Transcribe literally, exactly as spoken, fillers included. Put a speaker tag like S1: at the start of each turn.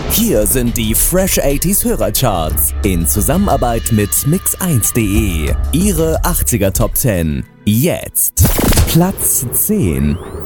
S1: Hier sind die Fresh achtziger Hörercharts in Zusammenarbeit mit mix eins punkt de. Ihre achtziger Top zehn. Jetzt Platz zehn.